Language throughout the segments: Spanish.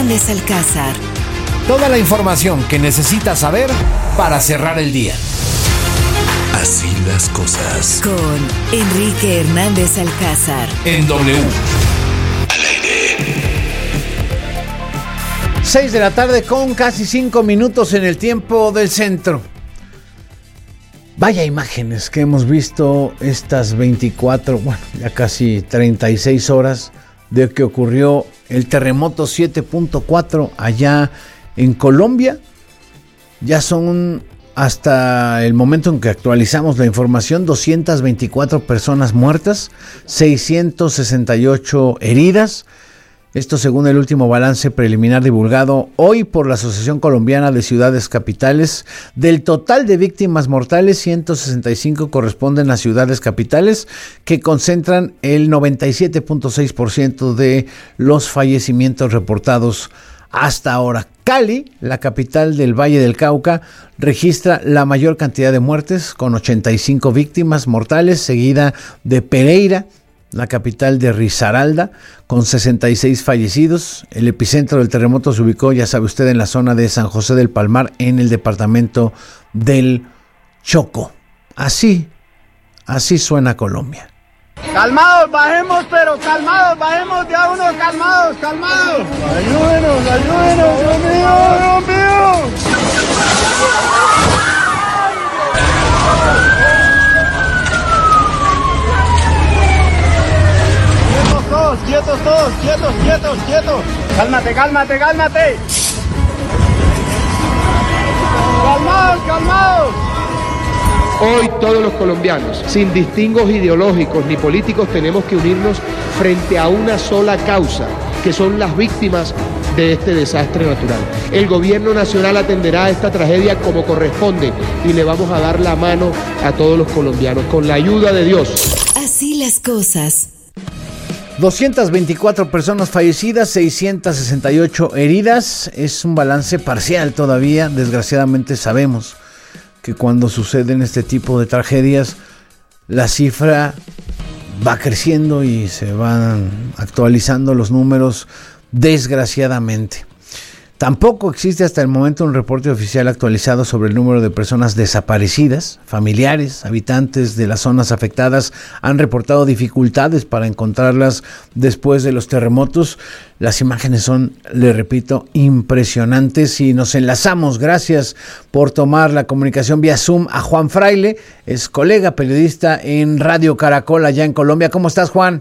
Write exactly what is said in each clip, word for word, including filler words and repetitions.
Hernández Alcázar. Toda la información que necesitas saber para cerrar el día. Así las cosas. Con Enrique Hernández Alcázar. En W. Al aire. Seis de la tarde con casi cinco minutos en el tiempo del centro. Vaya imágenes que hemos visto estas veinticuatro, bueno, ya casi treinta y seis horas de que ocurrió el terremoto siete punto cuatro allá en Colombia. Ya son, hasta el momento en que actualizamos la información, doscientas veinticuatro personas muertas, seiscientas sesenta y ocho heridas. Esto según el último balance preliminar divulgado hoy por la Asociación Colombiana de Ciudades Capitales. Del total de víctimas mortales, ciento sesenta y cinco corresponden a ciudades capitales, que concentran el noventa y siete punto seis por ciento de los fallecimientos reportados hasta ahora. Cali, la capital del Valle del Cauca, registra la mayor cantidad de muertes, con ochenta y cinco víctimas mortales, seguida de Pereira, la capital de Risaralda, con sesenta y seis fallecidos. El epicentro del terremoto se ubicó, ya sabe usted, en la zona de San José del Palmar, en el departamento del Chocó. Así, así suena Colombia. Calmados, bajemos, pero calmados, bajemos de a uno, calmados, calmados. Ayúdenos, ayúdenos, Dios mío, Dios mío. Todos, quietos todos, quietos, quietos, quietos. Cálmate, cálmate, cálmate. Calmados, calmados. Hoy todos los colombianos, sin distingos ideológicos ni políticos, tenemos que unirnos frente a una sola causa, que son las víctimas de este desastre natural. El gobierno nacional atenderá esta tragedia como corresponde y le vamos a dar la mano a todos los colombianos, con la ayuda de Dios. Así las cosas. doscientas veinticuatro personas fallecidas, seiscientas sesenta y ocho heridas. Es un balance parcial todavía. Desgraciadamente sabemos que cuando suceden este tipo de tragedias, la cifra va creciendo y se van actualizando los números, desgraciadamente. Tampoco existe hasta el momento un reporte oficial actualizado sobre el número de personas desaparecidas. Familiares, habitantes de las zonas afectadas han reportado dificultades para encontrarlas después de los terremotos. Las imágenes son, le repito, impresionantes, y nos enlazamos, gracias por tomar la comunicación vía Zoom, a Juan Fraile, es colega periodista en Radio Caracol allá en Colombia. ¿Cómo estás, Juan?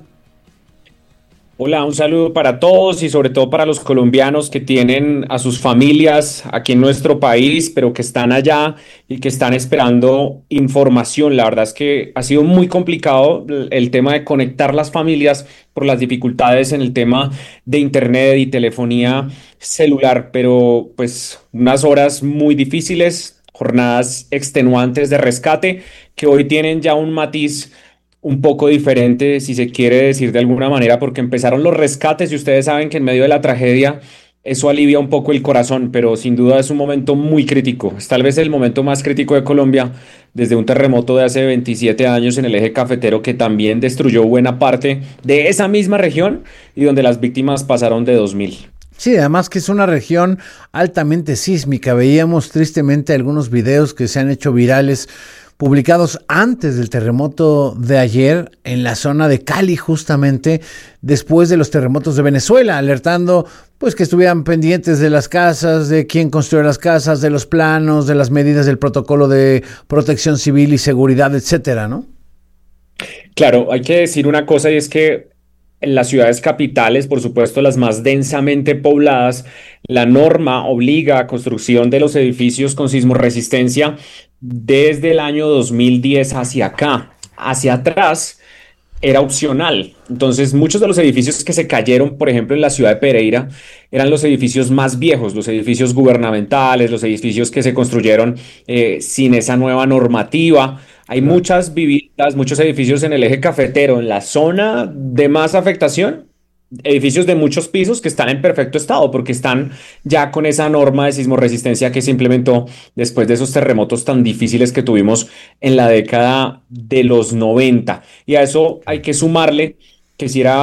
Hola, un saludo para todos y sobre todo para los colombianos que tienen a sus familias aquí en nuestro país, pero que están allá y que están esperando información. La verdad es que ha sido muy complicado el tema de conectar las familias por las dificultades en el tema de internet y telefonía celular, pero pues unas horas muy difíciles, jornadas extenuantes de rescate que hoy tienen ya un matiz un poco diferente, si se quiere decir de alguna manera, porque empezaron los rescates y ustedes saben que en medio de la tragedia eso alivia un poco el corazón, pero sin duda es un momento muy crítico. Es tal vez el momento más crítico de Colombia desde un terremoto de hace veintisiete años en el eje cafetero, que también destruyó buena parte de esa misma región y donde las víctimas pasaron de dos mil. Sí, además que es una región altamente sísmica. Veíamos tristemente algunos videos que se han hecho virales, publicados antes del terremoto de ayer en la zona de Cali, justamente después de los terremotos de Venezuela, alertando pues que estuvieran pendientes de las casas, de quién construyó las casas, de los planos, de las medidas del protocolo de protección civil y seguridad, etcétera, ¿no? Claro, hay que decir una cosa, y es que en las ciudades capitales, por supuesto las más densamente pobladas, la norma obliga a construcción de los edificios con sismorresistencia desde el año dos mil diez hacia acá. Hacia atrás era opcional. Entonces, muchos de los edificios que se cayeron, por ejemplo, en la ciudad de Pereira, eran los edificios más viejos, los edificios gubernamentales, los edificios que se construyeron eh, sin esa nueva normativa. Hay muchas viviendas, muchos edificios en el eje cafetero, en la zona de más afectación, edificios de muchos pisos que están en perfecto estado porque están ya con esa norma de sismorresistencia que se implementó después de esos terremotos tan difíciles que tuvimos en la década de los noventa. Y a eso hay que sumarle que si era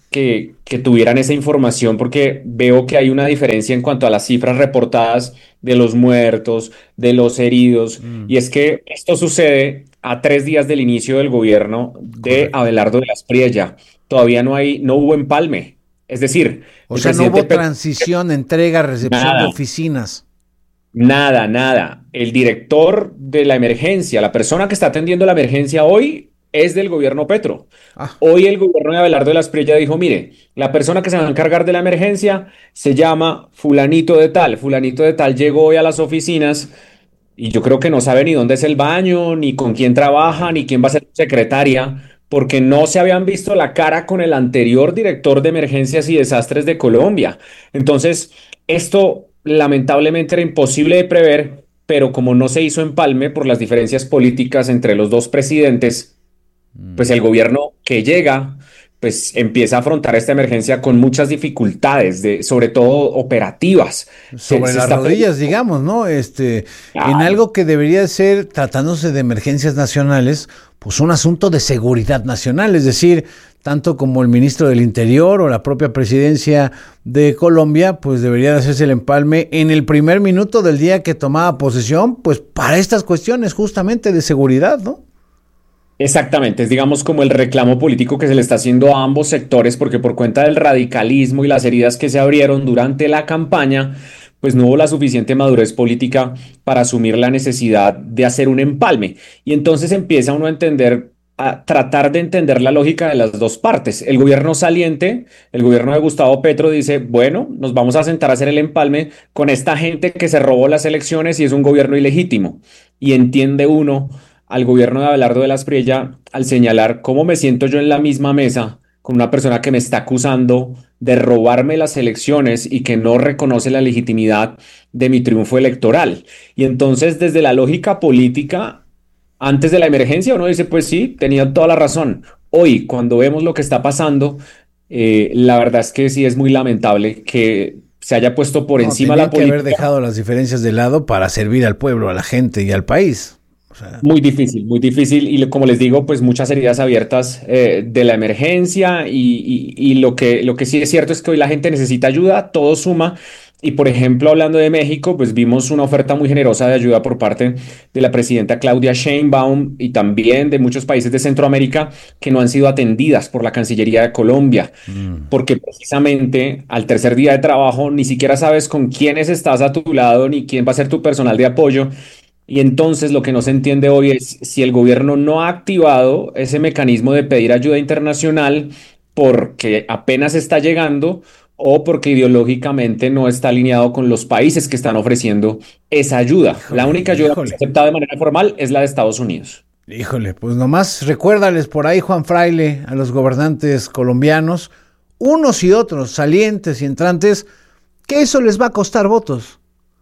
que, que tuvieran esa información, porque veo que hay una diferencia en cuanto a las cifras reportadas de los muertos, de los heridos, Mm, y es que esto sucede a tres días del inicio del gobierno de correcto. Abelardo de la Espriella. Todavía no hay, no hubo empalme. Es decir, O el sea, no presidente hubo Petro, transición, entrega, recepción de nada, oficinas. nada, nada. El director de la emergencia, la persona que está atendiendo la emergencia hoy, es del gobierno Petro. Ah, Hoy el gobierno de Abelardo de la Espriella dijo, mire, la persona que se va a encargar de la emergencia se llama fulanito de tal. Fulanito de tal llegó hoy a las oficinas y yo creo que no sabe ni dónde es el baño, ni con quién trabaja, ni quién va a ser su secretaria, porque no se habían visto la cara con el anterior director de emergencias y desastres de Colombia. Entonces, esto lamentablemente era imposible de prever, pero como no se hizo empalme por las diferencias políticas entre los dos presidentes, pues el gobierno que llega, pues empieza a afrontar esta emergencia con muchas dificultades, de, sobre todo operativas. Se, sobre se las está rodillas, digamos, ¿no? Este, en Claro, algo que debería ser, tratándose de emergencias nacionales, pues un asunto de seguridad nacional, es decir, tanto como el ministro del Interior o la propia presidencia de Colombia, pues debería de hacerse el empalme en el primer minuto del día que tomaba posesión, pues para estas cuestiones justamente de seguridad, ¿no? exactamente, es digamos como el reclamo político que se le está haciendo a ambos sectores, porque por cuenta del radicalismo y las heridas que se abrieron durante la campaña, pues no hubo la suficiente madurez política para asumir la necesidad de hacer un empalme. Y entonces empieza uno a entender, a tratar de entender la lógica de las dos partes. El gobierno saliente, el gobierno de Gustavo Petro dice, bueno, nos vamos a sentar a hacer el empalme con esta gente que se robó las elecciones y es un gobierno ilegítimo. Y entiende uno al gobierno de Abelardo de la Espriella al señalar cómo me siento yo en la misma mesa con una persona que me está acusando de robarme las elecciones y que no reconoce la legitimidad de mi triunfo electoral. Y entonces, desde la lógica política, antes de la emergencia, uno dice, pues sí, tenía toda la razón. Hoy, cuando vemos lo que está pasando, eh, la verdad es que sí es muy lamentable que se haya puesto por No, encima tenían la que haber política. dejado las diferencias de lado para servir al pueblo, a la gente y al país. O sea, Muy difícil, muy difícil y le- como les digo, pues muchas heridas abiertas eh, de la emergencia y, y- y lo que, lo que sí es cierto es que hoy la gente necesita ayuda, todo suma y por ejemplo hablando de México, pues vimos una oferta muy generosa de ayuda por parte de la presidenta Claudia Sheinbaum y también de muchos países de Centroamérica que no han sido atendidas por la Cancillería de Colombia, mm, porque precisamente al tercer día de trabajo ni siquiera sabes con quiénes estás a tu lado ni quién va a ser tu personal de apoyo. Y entonces lo que no se entiende hoy es si el gobierno no ha activado ese mecanismo de pedir ayuda internacional porque apenas está llegando o porque ideológicamente no está alineado con los países que están ofreciendo esa ayuda. La híjole, única ayuda que se ha híjole. aceptado de manera formal es la de Estados Unidos. Híjole, pues nomás recuérdales por ahí, Juan Fraile, a los gobernantes colombianos, unos y otros, salientes y entrantes, que eso les va a costar votos.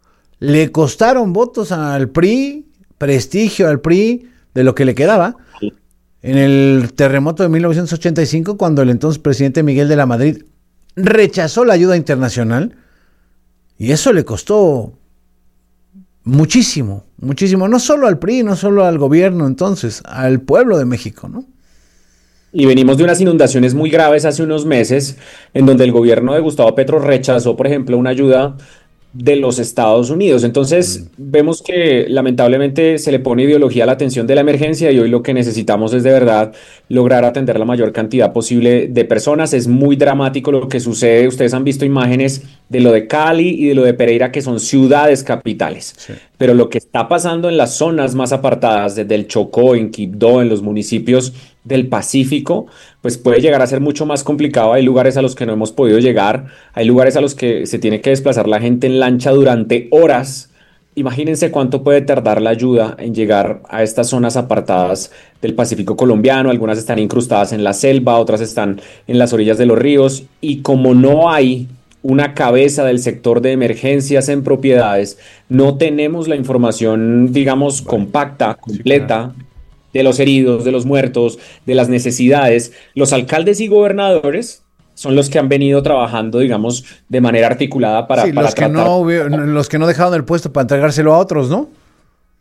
Le costaron votos al P R I, prestigio al P R I, de lo que le quedaba, en el terremoto de mil novecientos ochenta y cinco, cuando el entonces presidente Miguel de la Madrid rechazó la ayuda internacional, y eso le costó muchísimo, muchísimo, no solo al P R I, no solo al gobierno entonces, al pueblo de México, ¿no? Y venimos de unas inundaciones muy graves hace unos meses, en donde el gobierno de Gustavo Petro rechazó, por ejemplo, una ayuda de los Estados Unidos. Entonces, vemos que lamentablemente se le pone ideología a la atención de la emergencia y hoy lo que necesitamos es de verdad lograr atender la mayor cantidad posible de personas. Es muy dramático lo que sucede. Ustedes han visto imágenes de lo de Cali y de lo de Pereira, que son ciudades capitales. Sí. Pero lo que está pasando en las zonas más apartadas, desde el Chocó, en Quibdó, en los municipios del Pacífico, pues puede llegar a ser mucho más complicado. Hay lugares a los que no hemos podido llegar, hay lugares a los que se tiene que desplazar la gente en lancha durante horas. Imagínense cuánto puede tardar la ayuda en llegar a estas zonas apartadas del Pacífico colombiano. Algunas están incrustadas en la selva, otras están en las orillas de los ríos. Y como no hay una cabeza del sector de emergencias en propiedades, no tenemos la información, digamos, compacta, Sí, claro. completa de los heridos, de los muertos, de las necesidades. Los alcaldes y gobernadores son los que han venido trabajando, digamos, de manera articulada para, Sí, para los que tratar. no hubi- los que no dejaron el puesto para entregárselo a otros, ¿no?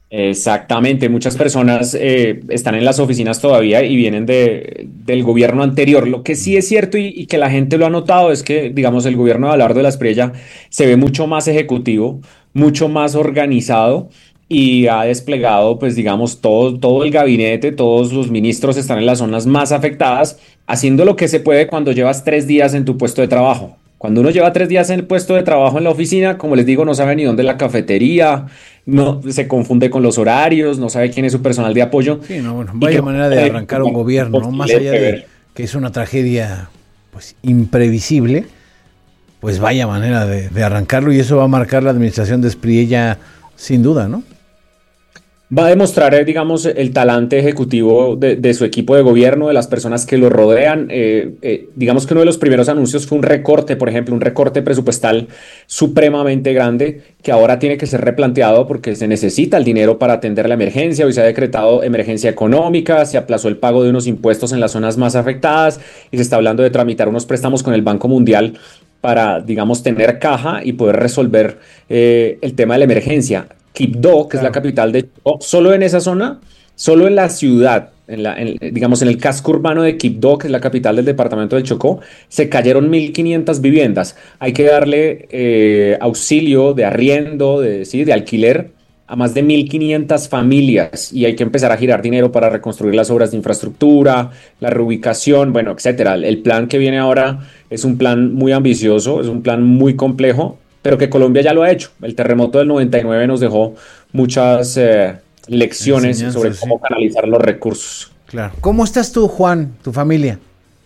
Exactamente, muchas personas eh, están en las oficinas todavía y vienen de, del gobierno anterior. Lo que sí es cierto y, y que la gente lo ha notado es que, digamos, el gobierno de Abelardo de la Espriella se ve mucho más ejecutivo, mucho más organizado y ha desplegado, pues, digamos, todo, todo el gabinete, todos los ministros están en las zonas más afectadas, haciendo lo que se puede cuando llevas tres días en tu puesto de trabajo. Cuando uno lleva tres días en el puesto de trabajo en la oficina, como les digo, no sabe ni dónde es la cafetería, no se confunde con los horarios, no sabe quién es su personal de apoyo. Sí, no, bueno, vaya manera de arrancar un gobierno, ¿no? Más allá de que es una tragedia pues imprevisible, pues vaya manera de, de arrancarlo, y eso va a marcar la administración de Espriella sin duda, ¿no? Va a demostrar, eh, digamos, el talante ejecutivo de, de su equipo de gobierno, de las personas que lo rodean. Eh, eh, digamos que uno de los primeros anuncios fue un recorte, por ejemplo, un recorte presupuestal supremamente grande que ahora tiene que ser replanteado porque se necesita el dinero para atender la emergencia. Hoy se ha decretado emergencia económica, se aplazó el pago de unos impuestos en las zonas más afectadas y se está hablando de tramitar unos préstamos con el Banco Mundial para, digamos, tener caja y poder resolver eh, el tema de la emergencia. Quibdó, que claro, es la capital de Chocó, solo en esa zona, solo en la ciudad, en la, en, digamos en el casco urbano de Quibdó, que es la capital del departamento del Chocó, se cayeron mil quinientas viviendas. Hay que darle eh, auxilio de arriendo, de, ¿sí? de alquiler a más de mil quinientas familias y hay que empezar a girar dinero para reconstruir las obras de infraestructura, la reubicación, bueno, etcétera. El plan que viene ahora es un plan muy ambicioso, es un plan muy complejo, pero que Colombia ya lo ha hecho. El terremoto del noventa y nueve nos dejó muchas eh, lecciones sobre cómo sí. canalizar los recursos. Claro. ¿Cómo estás tú, Juan, tu familia?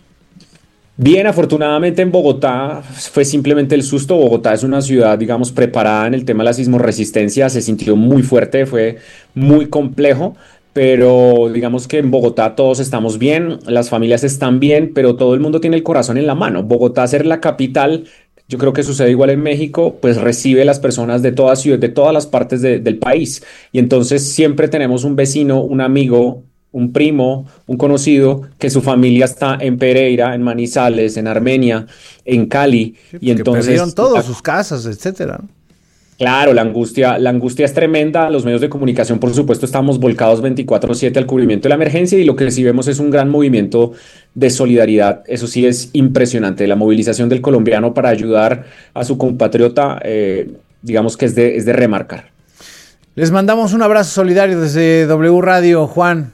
Bien, afortunadamente en Bogotá fue simplemente el susto. Bogotá es una ciudad, digamos, preparada en el tema de la sismorresistencia, se sintió muy fuerte, fue muy complejo, pero digamos que en Bogotá todos estamos bien, las familias están bien, pero todo el mundo tiene el corazón en la mano. Bogotá, ser la capital, yo creo que sucede igual en México, pues recibe las personas de todas ciudades, de todas las partes de, del país. Y entonces siempre tenemos un vecino, un amigo, un primo, un conocido, que su familia está en Pereira, en Manizales, en Armenia, en Cali. Sí, y entonces perdieron todos, sus casas, etcétera. Claro, la angustia, la angustia es tremenda. Los medios de comunicación, por supuesto, estamos volcados veinticuatro siete al cubrimiento de la emergencia y lo que sí vemos es un gran movimiento de solidaridad. Eso sí es impresionante. La movilización del colombiano para ayudar a su compatriota, eh, digamos que es de, es de remarcar. Les mandamos un abrazo solidario desde W Radio, Juan.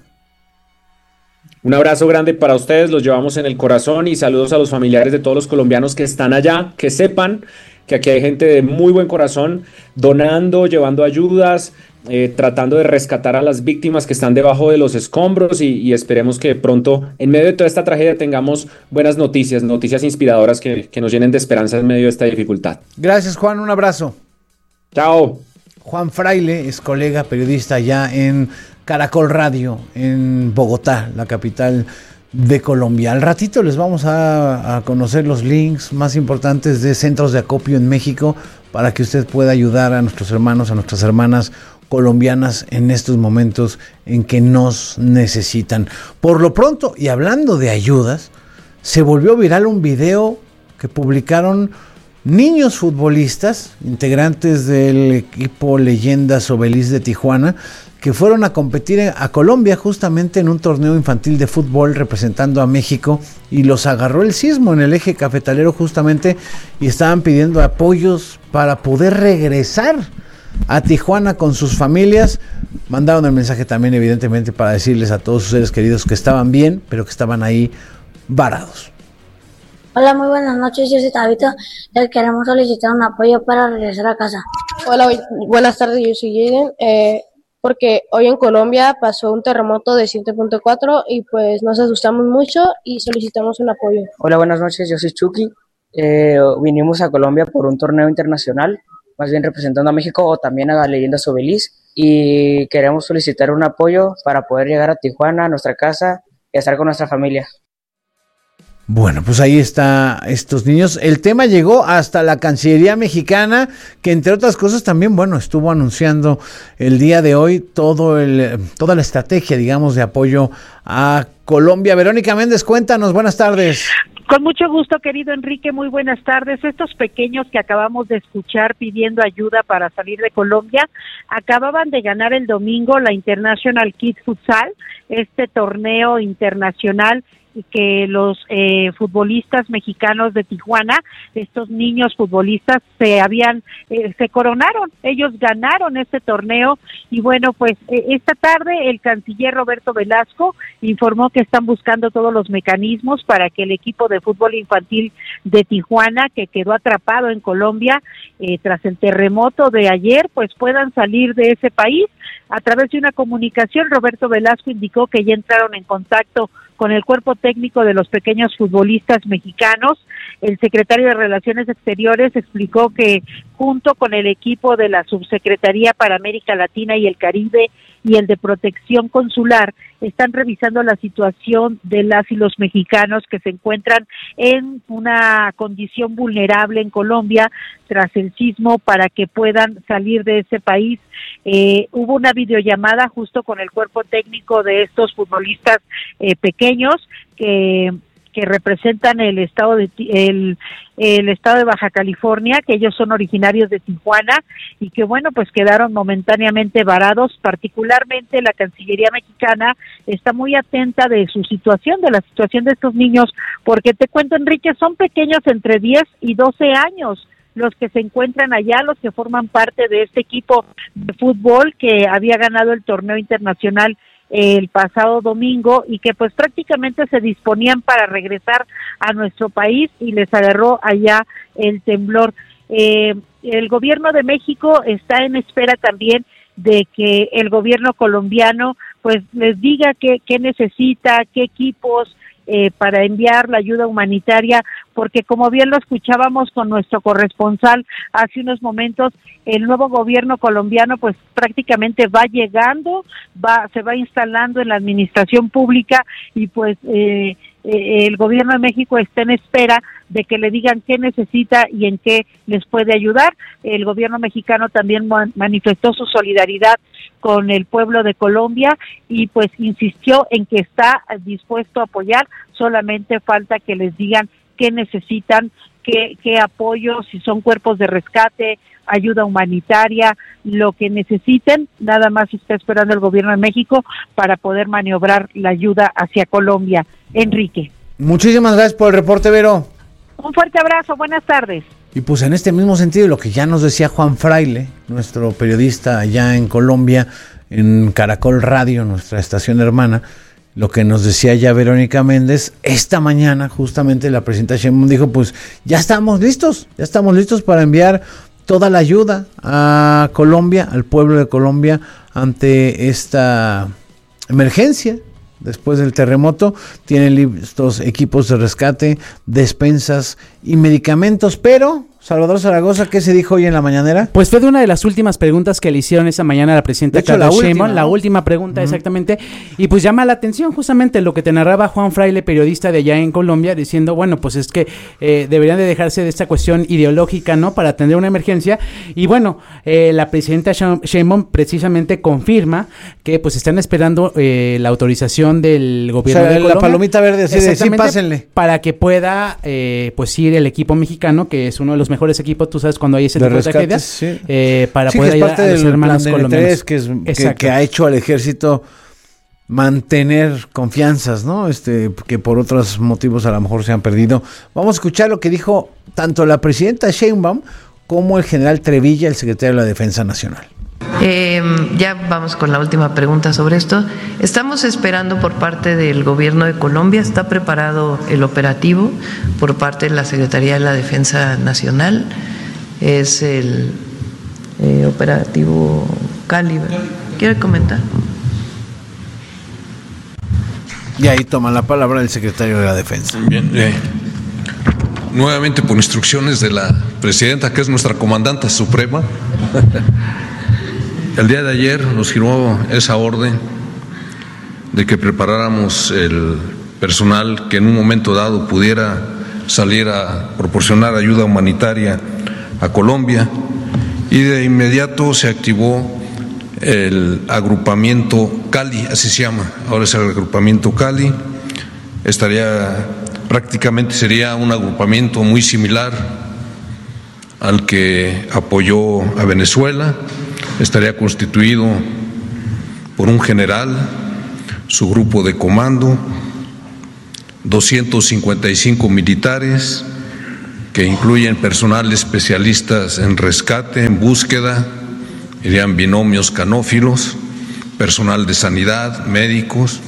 Un abrazo grande para ustedes, los llevamos en el corazón y saludos a los familiares de todos los colombianos que están allá, que sepan que aquí hay gente de muy buen corazón donando, llevando ayudas, eh, tratando de rescatar a las víctimas que están debajo de los escombros y, y esperemos que pronto, en medio de toda esta tragedia, tengamos buenas noticias, noticias inspiradoras que, que nos llenen de esperanza en medio de esta dificultad. Gracias, Juan, un abrazo. Chao. Juan Fraile es colega periodista allá en Caracol Radio, en Bogotá, la capital de Colombia. Al ratito les vamos a, a conocer los links más importantes de centros de acopio en México para que usted pueda ayudar a nuestros hermanos, a nuestras hermanas colombianas en estos momentos en que nos necesitan. Por lo pronto, y hablando de ayudas, se volvió viral un video que publicaron niños futbolistas, integrantes del equipo Leyendas Obelis de Tijuana, que fueron a competir a Colombia justamente en un torneo infantil de fútbol representando a México y los agarró el sismo en el eje cafetalero justamente y estaban pidiendo apoyos para poder regresar a Tijuana con sus familias. Mandaron el mensaje también evidentemente para decirles a todos sus seres queridos que estaban bien, pero que estaban ahí varados. Hola, muy buenas noches, yo soy Tabito, les queremos solicitar un apoyo para regresar a casa. Hola, buenas tardes, yo soy Jaden, eh, porque hoy en Colombia pasó un terremoto de siete punto cuatro y pues nos asustamos mucho y solicitamos un apoyo. Hola, buenas noches, yo soy Chucky, eh, vinimos a Colombia por un torneo internacional, más bien representando a México o también a Leyendas Obelis, y queremos solicitar un apoyo para poder llegar a Tijuana, a nuestra casa y estar con nuestra familia. Bueno, pues ahí está estos niños. El tema llegó hasta la Cancillería mexicana, que entre otras cosas también, bueno, estuvo anunciando el día de hoy todo el, toda la estrategia, digamos, de apoyo a Colombia. Verónica Méndez, cuéntanos, buenas tardes. Con mucho gusto, querido Enrique, muy buenas tardes. Estos pequeños que acabamos de escuchar pidiendo ayuda para salir de Colombia, acababan de ganar el domingo la International Kids Futsal, este torneo internacional que los eh, futbolistas mexicanos de Tijuana, estos niños futbolistas se habían, eh, se coronaron, ellos ganaron este torneo y bueno, pues eh, esta tarde el canciller Roberto Velasco informó que están buscando todos los mecanismos para que el equipo de fútbol infantil de Tijuana, que quedó atrapado en Colombia eh, tras el terremoto de ayer, pues puedan salir de ese país. A través de una comunicación, Roberto Velasco indicó que ya entraron en contacto con el cuerpo técnico de los pequeños futbolistas mexicanos. El secretario de Relaciones Exteriores explicó que junto con el equipo de la Subsecretaría para América Latina y el Caribe y el de Protección Consular están revisando la situación de las y los mexicanos que se encuentran en una condición vulnerable en Colombia tras el sismo para que puedan salir de ese país. Eh, hubo una videollamada justo con el cuerpo técnico de estos futbolistas eh, pequeños que que representan el estado de el, el estado de Baja California, que ellos son originarios de Tijuana y que bueno, pues quedaron momentáneamente varados. Particularmente la Cancillería mexicana está muy atenta de su situación, de la situación de estos niños, porque te cuento, Enrique, son pequeños entre diez y doce años los que se encuentran allá, los que forman parte de este equipo de fútbol que había ganado el torneo internacional el pasado domingo y que pues prácticamente se disponían para regresar a nuestro país y les agarró allá el temblor. Eh, el gobierno de México está en espera también de que el gobierno colombiano pues les diga qué, qué necesita, qué equipos eh, para enviar la ayuda humanitaria, porque como bien lo escuchábamos con nuestro corresponsal hace unos momentos, el nuevo gobierno colombiano pues prácticamente va llegando, va se va instalando en la administración pública y pues eh, eh, el gobierno de México está en espera de que le digan qué necesita y en qué les puede ayudar. El gobierno mexicano también man, manifestó su solidaridad con el pueblo de Colombia y pues insistió en que está dispuesto a apoyar, solamente falta que les digan qué necesitan, qué, qué apoyo, si son cuerpos de rescate, ayuda humanitaria, lo que necesiten, nada más está esperando el gobierno de México para poder maniobrar la ayuda hacia Colombia. Enrique. Muchísimas gracias por el reporte, Vero. Un fuerte abrazo, buenas tardes. Y pues en este mismo sentido, lo que ya nos decía Juan Fraile, nuestro periodista allá en Colombia, en Caracol Radio, nuestra estación hermana, lo que nos decía ya Verónica Méndez, esta mañana justamente la presidenta Sheinbaum dijo, pues ya estamos listos, ya estamos listos para enviar toda la ayuda a Colombia, al pueblo de Colombia, ante esta emergencia. Después del terremoto, tienen listos equipos de rescate, despensas y medicamentos, pero Salvador Zaragoza, ¿qué se dijo hoy en la mañanera? Pues fue de una de las últimas preguntas que le hicieron esa mañana a la presidenta Claudia Sheinbaum, la última pregunta, uh-huh. exactamente, y pues llama la atención justamente lo que te narraba Juan Fraile, periodista de allá en Colombia, diciendo, bueno, pues es que eh, deberían de dejarse de esta cuestión ideológica, ¿no?, para atender una emergencia, y bueno, eh, la presidenta Sheinbaum precisamente confirma que pues están esperando eh, la autorización del gobierno, o sea, de Colombia. La palomita verde, así de sí, pásenle. Para que pueda eh, pues ir el equipo mexicano, que es uno de los mejores equipos, tú sabes, cuando hay ese de tipo rescates, de tragedias, sí. eh, para sí, poder ayudar a los hermanos colombianos. Que, es, que, que ha hecho al ejército mantener confianzas, ¿no? Este, que por otros motivos a lo mejor se han perdido. Vamos a escuchar lo que dijo tanto la presidenta Sheinbaum como el general Trevilla, el secretario de la Defensa Nacional. Eh, ya vamos con la última pregunta sobre esto. Estamos esperando por parte del gobierno de Colombia, está preparado el operativo por parte de la Secretaría de la Defensa Nacional, es el eh, operativo Cali. ¿Quiere comentar? Y ahí toma la palabra el secretario de la Defensa. Bien, eh, nuevamente por instrucciones de la presidenta, que es nuestra comandante suprema. El día de ayer nos firmó esa orden de que preparáramos el personal que en un momento dado pudiera salir a proporcionar ayuda humanitaria a Colombia, y de inmediato se activó el agrupamiento Cali, así se llama, ahora es el agrupamiento Cali, estaría, prácticamente sería un agrupamiento muy similar al que apoyó a Venezuela. Estaría constituido por un general, su grupo de comando, doscientos cincuenta y cinco militares, que incluyen personal especialistas en rescate, en búsqueda, irían binomios canófilos, personal de sanidad, médicos.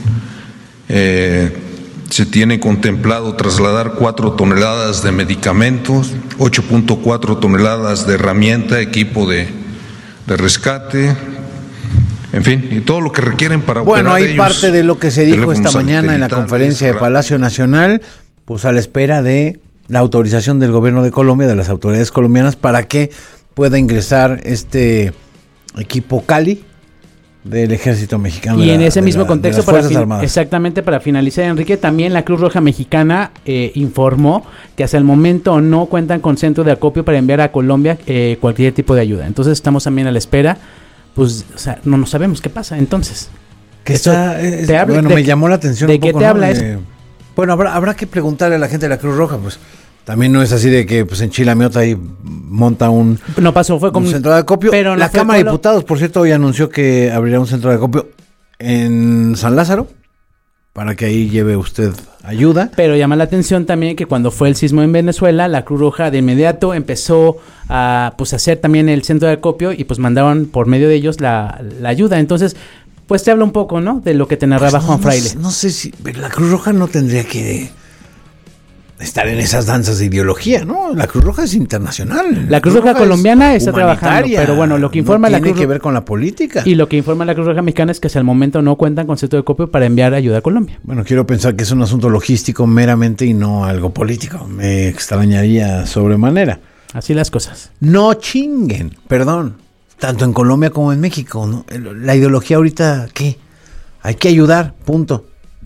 Eh, se tiene contemplado trasladar cuatro toneladas de medicamentos, ocho punto cuatro toneladas de herramienta, equipo de, de rescate, en fin, y todo lo que requieren para bueno, operar. Bueno, hay parte de lo que se dijo esta mañana en la conferencia de Palacio Nacional, pues a la espera de la autorización del gobierno de Colombia, de las autoridades colombianas, para que pueda ingresar este equipo Cali del Ejército Mexicano. Y la, en ese mismo la, contexto, para fin, exactamente para finalizar, Enrique, también la Cruz Roja Mexicana eh, informó que hasta el momento no cuentan con centro de acopio para enviar a Colombia eh, cualquier tipo de ayuda. Entonces estamos también a la espera, pues, o sea, no, no sabemos qué pasa. Entonces, ¿qué está? Es, te habla, bueno, de, me llamó la atención. ¿De un qué poco, te ¿no? habla de, eso? Bueno, habrá, habrá que preguntarle a la gente de la Cruz Roja, pues. También no es así de que pues en Chilamiota ahí monta un, no pasó, fue como un centro de acopio. Pero no la Cámara de Diputados, por cierto, hoy anunció que abrirá un centro de acopio en San Lázaro para que ahí lleve usted ayuda. Pero llama la atención también que cuando fue el sismo en Venezuela, la Cruz Roja de inmediato empezó a pues hacer también el centro de acopio y pues mandaron por medio de ellos la, la ayuda. Entonces, pues te habla un poco, ¿no? De lo que te narraba pues no, Juan Fraile. No, no sé si la Cruz Roja no tendría que estar en esas danzas de ideología, ¿no? La Cruz Roja es internacional. La Cruz Roja colombiana está trabajando, pero bueno, lo que informa no la tiene Cruz que ver con la política. Y lo que informa la Cruz Roja Mexicana es que hasta el momento no cuentan con centro de acopio para enviar ayuda a Colombia. Bueno, quiero pensar que es un asunto logístico meramente y no algo político. Me extrañaría sobremanera. Así las cosas. No chinguen, perdón. Tanto en Colombia como en México, ¿no? La ideología ahorita, ¿qué? Hay que ayudar, punto.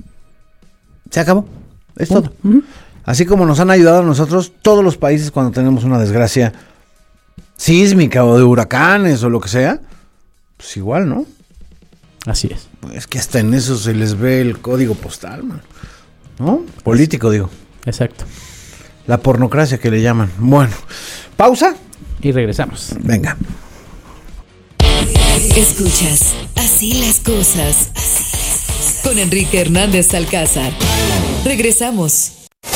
Se acabó. Es punto. Todo. Uh-huh. Así como nos han ayudado a nosotros, todos los países cuando tenemos una desgracia sísmica o de huracanes o lo que sea, pues igual, ¿no? Así es. Es que hasta en eso se les ve el código postal, man. ¿No? Político, digo. Exacto. La pornocracia que le llaman. Bueno, pausa. Y regresamos. Venga. Escuchas Así las cosas. Así las cosas. Con Enrique Hernández Alcázar. Regresamos.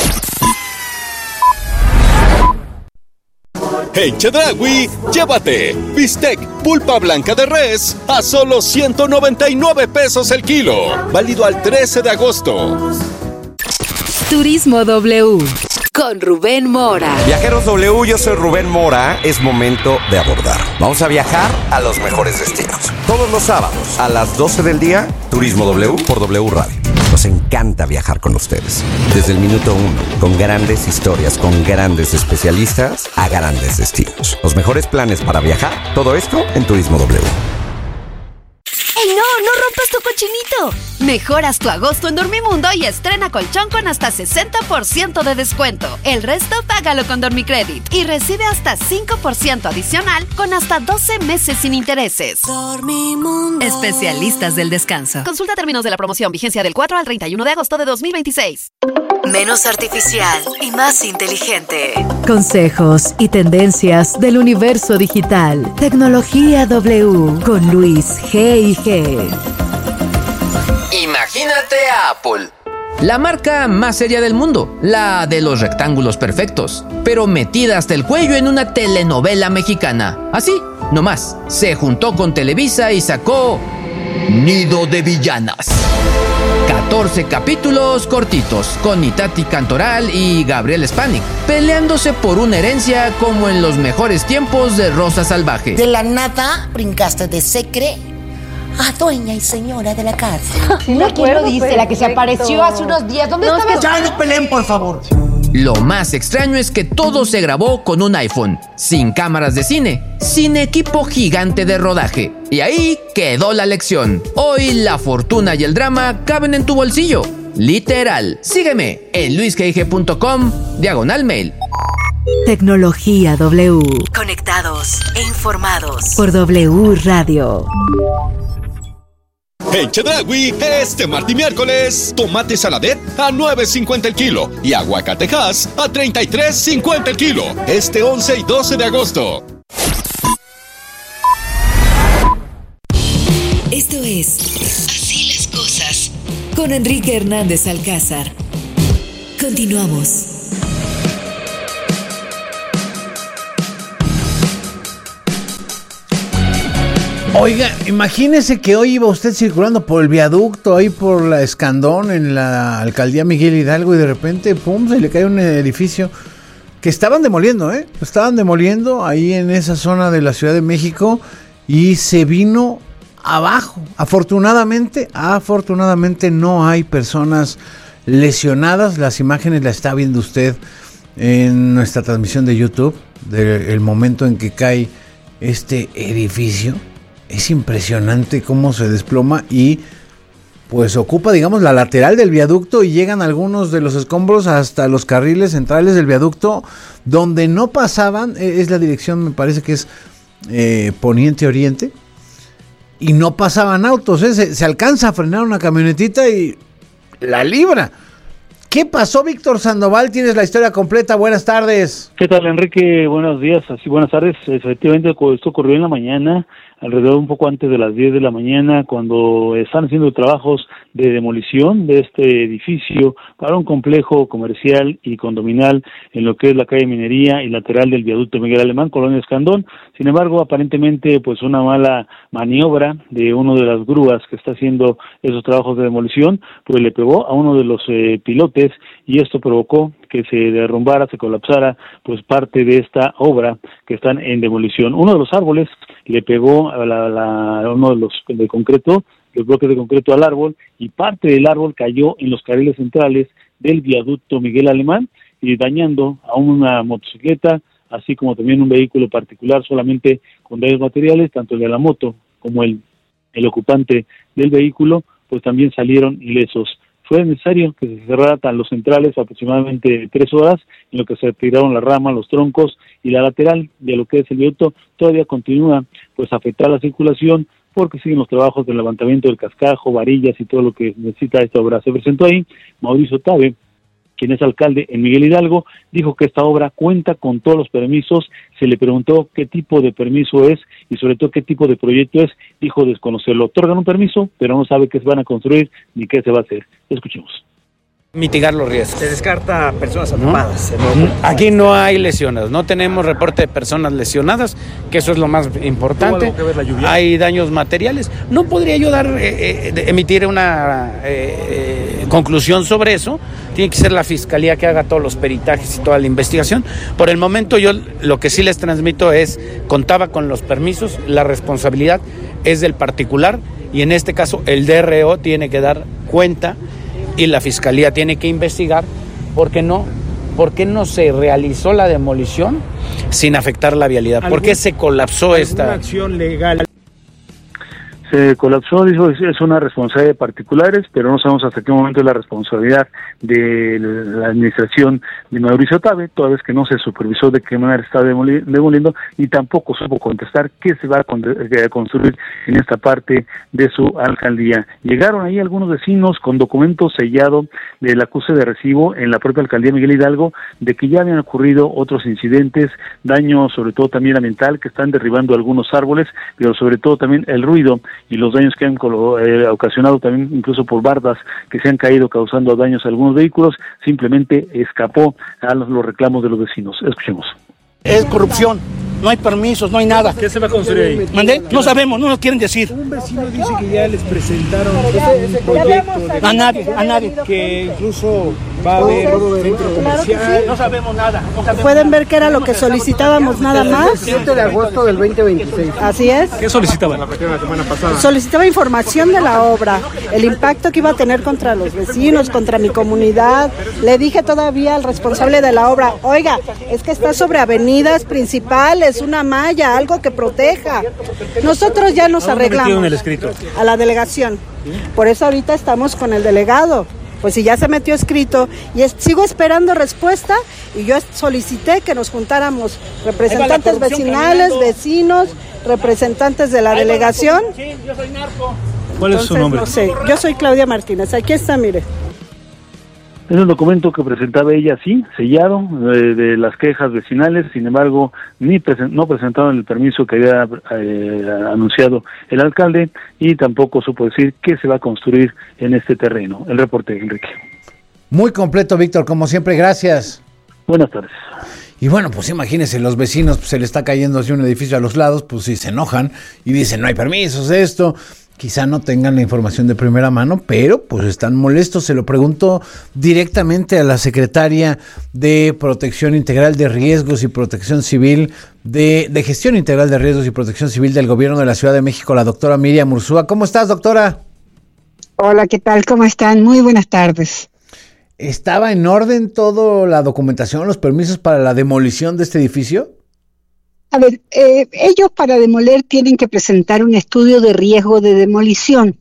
En Chedraui, llévate bistec pulpa blanca de res a solo ciento noventa y nueve pesos el kilo. Válido al trece de agosto. Turismo W con Rubén Mora. Viajeros W, yo soy Rubén Mora. Es momento de abordar. Vamos a viajar a los mejores destinos. Todos los sábados a las doce del día, Turismo W por W Radio. Nos encanta viajar con ustedes. Desde el minuto uno, con grandes historias, con grandes especialistas a grandes destinos. Los mejores planes para viajar, todo esto en Turismo W. ¡Ey, no! ¡No rompas tu cochinito! Mejoras tu agosto en Dormimundo y estrena colchón con hasta sesenta por ciento de descuento. El resto págalo con Dormicredit y recibe hasta cinco por ciento adicional con hasta doce meses sin intereses. Dormimundo. Especialistas del descanso. Consulta términos de la promoción. Vigencia del cuatro al treinta y uno de agosto de dos mil veintiséis. Menos artificial y más inteligente. Consejos y tendencias del universo digital. Tecnología W con Luis G y G. Imagínate a Apple. La marca más seria del mundo, la de los rectángulos perfectos, pero metida hasta el cuello en una telenovela mexicana. Así, nomás, se juntó con Televisa y sacó Nido de Villanas. catorce capítulos cortitos, con Itati Cantoral y Gabriel Spanik, peleándose por una herencia como en los mejores tiempos de Rosa Salvaje. De la nada brincaste de secre a dueña y señora de la casa. ¿Sí me ¿Quién lo dice? Perfecto. La que se apareció hace unos días. ¿Dónde no, estaba? Ya no peleen, por favor. Lo más extraño es que todo se grabó con un iPhone, sin cámaras de cine, sin equipo gigante de rodaje. Y ahí quedó la lección. Hoy la fortuna y el drama caben en tu bolsillo. Literal. Sígueme en luis g g punto com, diagonal mail. Tecnología W. Conectados e informados por W Radio. En Chedraui, este martes y miércoles, tomate saladet a nueve cincuenta el kilo y aguacatejas a treinta y tres cincuenta el kilo. Este once y doce de agosto. Esto es Así las cosas con Enrique Hernández Alcázar. Continuamos. Oiga, imagínese que hoy iba usted circulando por el viaducto, ahí por la Escandón, en la alcaldía Miguel Hidalgo, y de repente, pum, se le cae un edificio que estaban demoliendo, ¿eh? Estaban demoliendo ahí en esa zona de la Ciudad de México y se vino abajo. Afortunadamente, afortunadamente no hay personas lesionadas. Las imágenes las está viendo usted en nuestra transmisión de YouTube, del momento en que cae este edificio. Es impresionante cómo se desploma y pues ocupa, digamos, la lateral del viaducto y llegan algunos de los escombros hasta los carriles centrales del viaducto, donde no pasaban, es la dirección, me parece que es eh, poniente-oriente, y no pasaban autos, ¿eh? se, se alcanza a frenar una camionetita y la libra. ¿Qué pasó, Víctor Sandoval? Tienes la historia completa. Buenas tardes. ¿Qué tal, Enrique? Buenos días, así buenas tardes. Efectivamente, esto ocurrió en la mañana, alrededor un poco antes de las diez de la mañana, cuando están haciendo trabajos de demolición de este edificio para un complejo comercial y condominal en lo que es la calle Minería y lateral del viaducto Miguel Alemán, Colonia Escandón. Sin embargo, aparentemente, pues una mala maniobra de uno de las grúas que está haciendo esos trabajos de demolición, pues le pegó a uno de los eh, pilotes, y esto provocó que se derrumbara, se colapsara, pues parte de esta obra que están en demolición. Uno de los árboles le pegó a la, la, uno de los de concreto, los bloques de concreto al árbol, y parte del árbol cayó en los carriles centrales del viaducto Miguel Alemán, y dañando a una motocicleta, así como también un vehículo particular solamente con daños materiales, tanto el de la moto como el, el ocupante del vehículo, pues también salieron ilesos. Fue necesario que se cerraran los centrales aproximadamente tres horas, en lo que se retiraron las ramas, los troncos, y la lateral de lo que es el viaducto todavía continúa pues afectar la circulación, porque siguen los trabajos de levantamiento del cascajo, varillas y todo lo que necesita esta obra. Se presentó ahí Mauricio Tabe, quien es alcalde en Miguel Hidalgo, dijo que esta obra cuenta con todos los permisos. Se le preguntó qué tipo de permiso es y sobre todo qué tipo de proyecto es, dijo desconocerlo. Otorgan un permiso, pero no sabe qué se van a construir ni qué se va a hacer. Escuchemos. Mitigar los riesgos. Se descarta personas atrapadas. ¿No? Aquí no hay lesionadas, no tenemos reporte de personas lesionadas, que eso es lo más importante. Que ver la lluvia? Hay daños materiales. No podría yo dar, eh, eh, emitir una eh, eh, conclusión sobre eso. Tiene que ser la fiscalía que haga todos los peritajes y toda la investigación. Por el momento yo lo que sí les transmito es, contaba con los permisos, la responsabilidad es del particular y en este caso el D R O tiene que dar cuenta y la fiscalía tiene que investigar por qué no, por qué no se realizó la demolición sin afectar la vialidad, por qué se colapsó esta acción legal. Se colapsó, dijo, es una responsabilidad de particulares, pero no sabemos hasta qué momento es la responsabilidad de la administración de Mauricio Tabe, toda vez que no se supervisó de qué manera está demoli- demoliendo y tampoco supo contestar qué se va a, con- a construir en esta parte de su alcaldía. Llegaron ahí algunos vecinos con documentos sellados del acuse de recibo en la propia alcaldía Miguel Hidalgo de que ya habían ocurrido otros incidentes, daño sobre todo también ambiental, que están derribando algunos árboles, pero sobre todo también el ruido y los daños que han eh, ocasionado también incluso por bardas que se han caído causando daños a algunos vehículos, simplemente escapó a los, los reclamos de los vecinos. Escuchemos. Es corrupción, no hay permisos, no hay nada. ¿Qué se va a construir ahí? ¿Mandé? No sabemos, no nos quieren decir. Un vecino dice que ya les presentaron un proyecto a nadie, a nadie. Que incluso va a haber centro comercial. No sabemos nada. No sabemos Pueden nada. ver que era lo que solicitábamos nada más. El siete de agosto del veinte veintiséis. Así es. ¿Qué solicitaban? La semana pasada. Solicitaba información de la obra, el impacto que iba a tener contra los vecinos, contra mi comunidad. Le dije todavía al responsable de la obra, oiga, es que está sobre avenidas principales, una malla, algo que proteja. Nosotros ya nos arreglamos. El escrito? A la delegación. Por eso ahorita estamos con el delegado. Pues si ya se metió escrito y es, sigo esperando respuesta y yo solicité que nos juntáramos representantes vecinales, vecinos, representantes de la delegación. Sí, yo soy narco. ¿Cuál es su nombre? No sé, yo soy Claudia Martínez, aquí está, mire. Es un documento que presentaba ella, sí, sellado, de, de las quejas vecinales, sin embargo, ni presen- no presentaron el permiso que había eh, anunciado el alcalde y tampoco supo decir qué se va a construir en este terreno. El reporte, Enrique. Muy completo, Víctor, como siempre, gracias. Buenas tardes. Y bueno, pues imagínense, los vecinos, pues, se le está cayendo así un edificio a los lados, pues sí se enojan y dicen, no hay permisos, esto... Quizá no tengan la información de primera mano, pero pues están molestos. Se lo pregunto directamente a la secretaria de Protección Integral de Riesgos y Protección Civil, de, de Gestión Integral de Riesgos y Protección Civil del Gobierno de la Ciudad de México, la doctora Miriam Urzúa. ¿Cómo estás, doctora? Hola, ¿qué tal? ¿Cómo están? Muy buenas tardes. ¿Estaba en orden toda la documentación, los permisos para la demolición de este edificio? A ver, eh, ellos para demoler tienen que presentar un estudio de riesgo de demolición.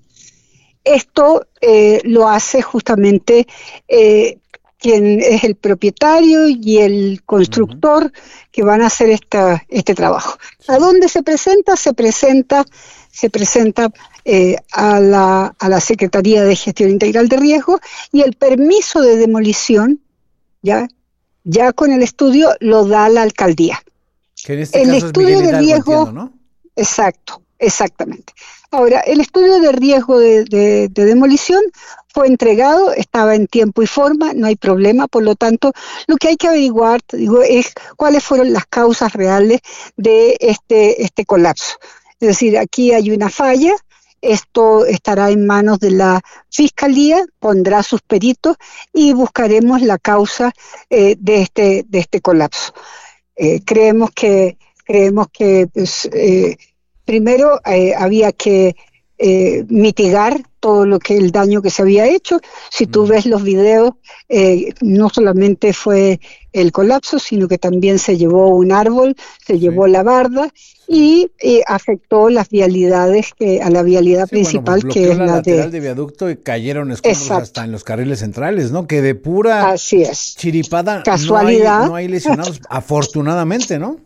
Esto eh, lo hace justamente eh, quien es el propietario y el constructor uh-huh. que van a hacer esta, este trabajo. ¿A dónde se presenta? Se presenta, se presenta eh, a, la, a la Secretaría de Gestión Integral de Riesgo y el permiso de demolición, ya, ya con el estudio, lo da la alcaldía. Que en este el caso estudio es de riesgo, entiendo, ¿no? Exacto, exactamente. Ahora, el estudio de riesgo de, de, de demolición fue entregado, estaba en tiempo y forma, no hay problema, por lo tanto, lo que hay que averiguar, digo, es cuáles fueron las causas reales de este, este colapso. Es decir, aquí hay una falla, esto estará en manos de la Fiscalía, pondrá sus peritos y buscaremos la causa eh, de, este, de este colapso. Eh, creemos que creemos que pues, eh, primero eh, había que eh, mitigar todo lo que el daño que se había hecho. Si tú ves los videos, eh, no solamente fue el colapso, sino que también se llevó un árbol, se sí. llevó la barda y eh, afectó las vialidades que a la vialidad sí, principal bueno, pues que es la, la lateral de, de viaducto y cayeron escombros Exacto. hasta en los carriles centrales, ¿no? Que de pura Así es. chiripada casualidad no hay, no hay lesionados, afortunadamente, ¿no?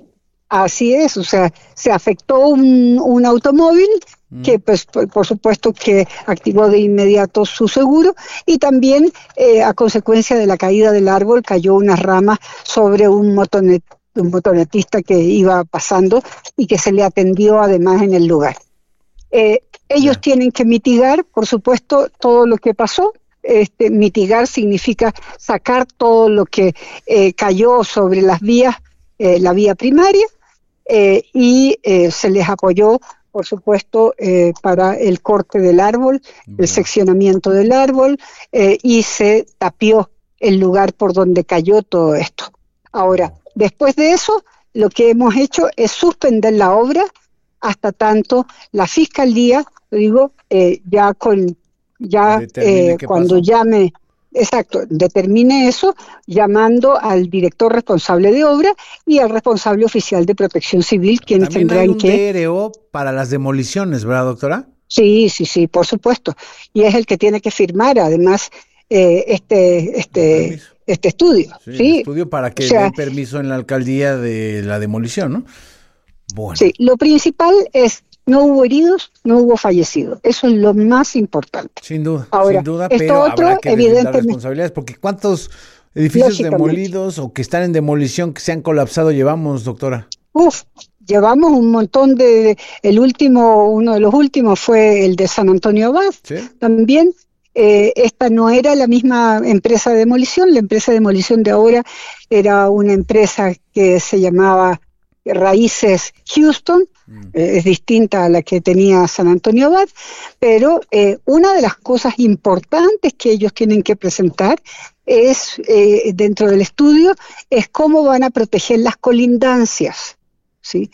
Así es, o sea, se afectó un, un automóvil que pues por, por supuesto que activó de inmediato su seguro y también eh, a consecuencia de la caída del árbol cayó una rama sobre un motonet, un motonetista que iba pasando y que se le atendió además en el lugar. Eh, ellos yeah. tienen que mitigar, por supuesto, todo lo que pasó. Este, mitigar significa sacar todo lo que eh, cayó sobre las vías, eh, la vía primaria, eh, y eh, se les apoyó, por supuesto, eh, para el corte del árbol, bueno. el seccionamiento del árbol, eh, y se tapió el lugar por donde cayó todo esto. Ahora, después de eso, lo que hemos hecho es suspender la obra hasta tanto la Fiscalía, digo, eh, ya con ya eh, cuando pasó. llame, exacto, determine eso, llamando al director responsable de obra y al responsable oficial de Protección Civil, quienes También tendrán hay un que... D R O para las demoliciones, ¿verdad, doctora? Sí, sí, sí, por supuesto. Y es el que tiene que firmar, además, eh, este este este estudio. Sí, ¿sí? estudio para que o sea, den permiso en la alcaldía de la demolición, ¿no? Bueno. Sí, lo principal es no hubo heridos, no hubo fallecidos. Eso es lo más importante. Sin duda, Ahora, sin duda, esto pero otro, habrá que evidentemente, las responsabilidades, porque ¿cuántos edificios demolidos o que están en demolición que se han colapsado llevamos, doctora? Uf, llevamos un montón de, el último, uno de los últimos fue el de San Antonio Abad, ¿sí? También. Eh, esta no era la misma empresa de demolición, la empresa de demolición de ahora era una empresa que se llamaba Raíces Houston, mm. eh, es distinta a la que tenía San Antonio Abad, pero eh, una de las cosas importantes que ellos tienen que presentar es, eh, dentro del estudio, es cómo van a proteger las colindancias, ¿sí?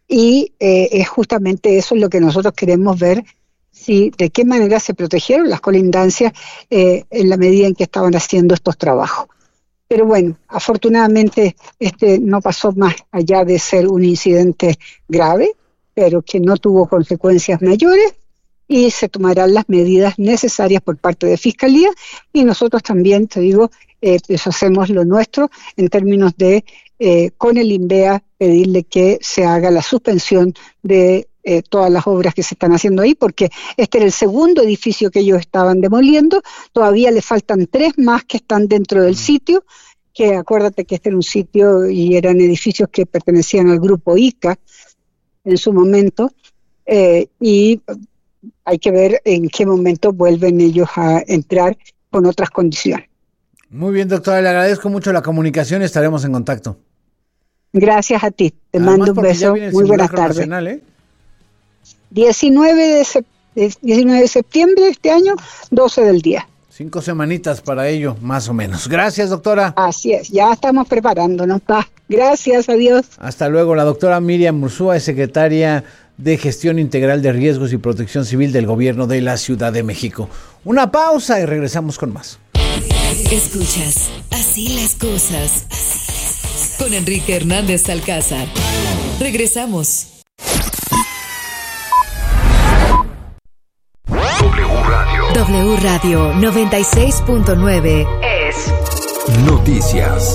Y eh, es justamente eso lo que nosotros queremos ver, si de qué manera se protegieron las colindancias eh, en la medida en que estaban haciendo estos trabajos. Pero bueno, afortunadamente este no pasó más allá de ser un incidente grave, pero que no tuvo consecuencias mayores y se tomarán las medidas necesarias por parte de Fiscalía y nosotros también, te digo, eh, pues hacemos lo nuestro en términos de, eh, con el INVEA, pedirle que se haga la suspensión de eh, todas las obras que se están haciendo ahí, porque este era el segundo edificio que ellos estaban demoliendo. Todavía le faltan tres más que están dentro del sitio, que acuérdate que este era un sitio y eran edificios que pertenecían al grupo ICA en su momento, eh, y hay que ver en qué momento vuelven ellos a entrar con otras condiciones. Muy bien, doctora, le agradezco mucho la comunicación, estaremos en contacto. Gracias a ti, te Además, mando un beso, muy buenas tardes. Nacional, ¿eh? diecinueve de septiembre de este año, doce del día. Cinco semanitas para ello, más o menos. Gracias, doctora. Así es, ya estamos preparándonos. Pa. Gracias, adiós. Hasta luego. La doctora Miriam Urzúa es secretaria de Gestión Integral de Riesgos y Protección Civil del Gobierno de la Ciudad de México. Una pausa y regresamos con más. Escuchas Así las cosas con Enrique Hernández Alcázar. Regresamos. W Radio. W Radio noventa y seis punto nueve es Noticias.